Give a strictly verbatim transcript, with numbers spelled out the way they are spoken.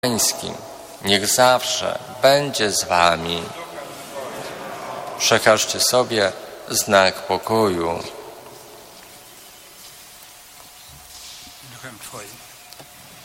Pańskim niech zawsze będzie z wami. Przekażcie sobie znak pokoju. Duchem Twoim.